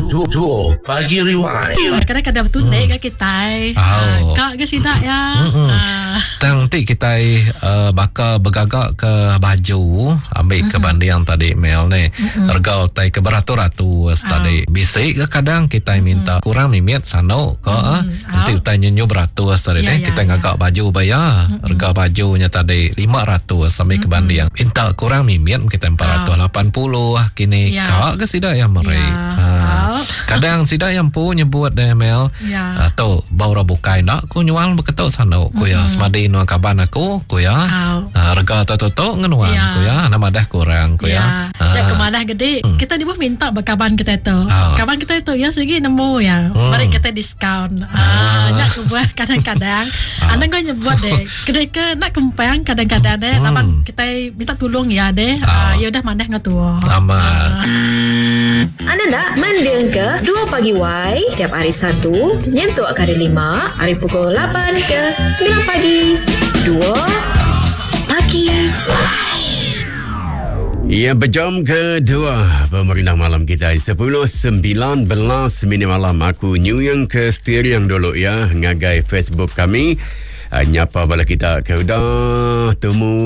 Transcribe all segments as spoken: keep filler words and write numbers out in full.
Duo Pagi Rewind. Kadang-kadang tunai kan kita. Oh. Kak ke sidak ya. Nanti kita uh, bakal bergagak ke baju, ambil ke banding yang tadi Mel ni. Regau tai ke beratus-ratus tadi. Bisik ke kadang kita minta kurang mimit sano ke nanti kita nyenyu beratus tadi deh. Kita ngagak baju bayar. Regau bajunya tadi lima ratus sampai ke banding. Minta kurang mimit kita empat ratus lapan puluh kini. Kak ke sidak yang meri. Kadang sidak yang pu nyebut deh Mel. Atau baru bukai nak ku nyual beketuk sano ku ya. Semadi nuang kaban aku ku ya. Rega tu-tu ngenuang ku ya. Nama dah kurang ku ya. Ya kemadah gede. Kita di bawah minta berkaban kita itu. Kaban kita itu ya segi nemu ya. Mari kita diskaun. Nak sebuah kadang-kadang. Anda kau nyebut deh. Kedeka nak kempang kadang-kadang deh. Lapan kita minta tolong ya deh. Ya udah maneh ngatua. Amat. Anda nak mendeng ke dua Pagi Y tiap hari Sabtu nyentuh kali lima hari pukul lapan ke sembilan pagi. dua Pagi Ya, berjam kedua pemerintah malam kita sepuluh sembilan belas minit malam. Aku new yang ke steering dulu ya, ngagai Facebook kami. Uh, nyapa bala kita ke udah temu.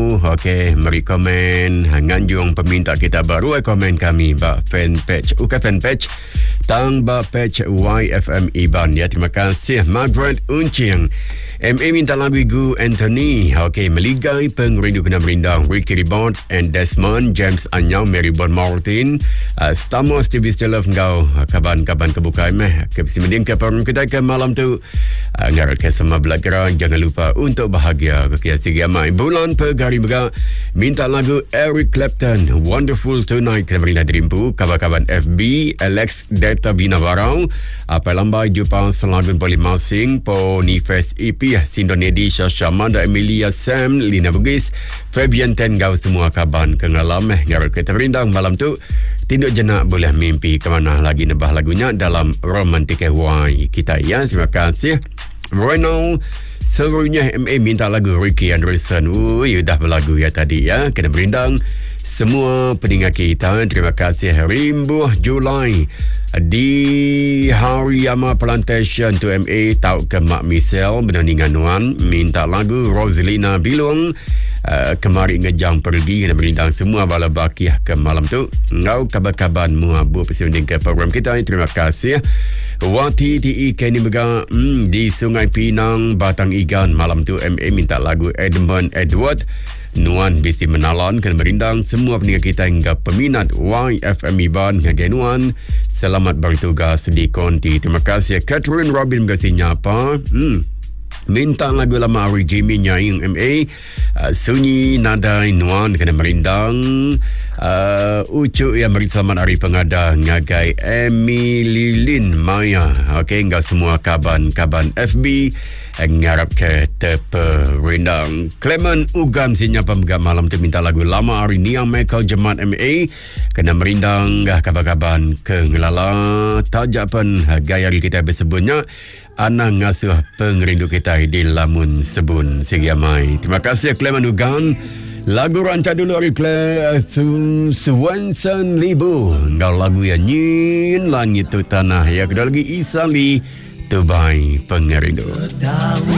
Okey, mari komen nganjung peminta kita baru komen kami ba fanpage uka fanpage tang ba page Y F M Iban ya. Terima kasih Margaret Uncing. M A minta lagu Gu Anthony. Okey, meligai pengrindu kena merindang Ricky Ribot and Desmond James Anyau Mary Bon Martin uh, Stamos T V Still Love Ngau kaban-kaban kebukai meh kebisi mending ke program kita ke malam tu uh, ngarat ke sama belakang. Jangan lupa untuk bahagia kekiasi gamai bulan pegari bega minta lagu Eric Clapton Wonderful Tonight kena merindang dirimpu kabar-kaban F B Alex Data Bina Barau apa lambai jumpa selagun poli masing po Nifes E P Sindonedi Syasha Manda Emilia Sam Lina Bugis Fabian Tengau semua kaban kengalam eh ngarat kita merindang malam tu tinduk jenak boleh mimpi ke mana lagi nebah lagunya dalam Romantic Y kita ya. Terima kasih Renault. Seluruhnya M A minta lagu Ricky Anderson. Ui, dah berlagu ya tadi ya. Kena berindang semua pendengar kita. Terima kasih. Rimbuh Julai di Hariyama Plantation tu M A tahu ke Mak Michelle Benandingan Nuan minta lagu Rosalina Bilung. Uh, kemari ngejang pergi kena berindang semua bala bakiah ke malam tu. Ngau kabar-kabar muabu pesunding ke program kita. Terima kasih. Wati T I Kenny Mega hmm, di Sungai Pinang Batang Igan malam tu M A minta lagu Edmund Edward Nuan bisi menalan kena berindang semua pendengar kita hingga peminat Y F M Iban ngagai Nuan. Selamat bertugas di konti. Terima kasih Catherine Robin berkasinya apa hmm minta lagu lama Ari Jimmy Nyaing M A uh, Sunyi Nadai Nuan kena merindang uh, Ucu yang beri selamat hari pengada ngagai Emily Lin Maya. Okey, enggak semua kaban-kaban F B ngarap ke teperindang. Clement Ugam sinya pemegam malam tu minta lagu lama Ari Niang Michael Jemaat M A kena merindang gah kabar-kaban ke ngelala tajapan gaya kita bersebutnya Anang ngasuh pengerindu kita di Lamun Sebun Segi Amai. Terima kasih Clement Ugan. Lagu rancak dulu hari Claire Swanson Libu. Ngau lagu yang nyin langit tu tanah. Ya kedua lagi Isali Tubai Pengerindu.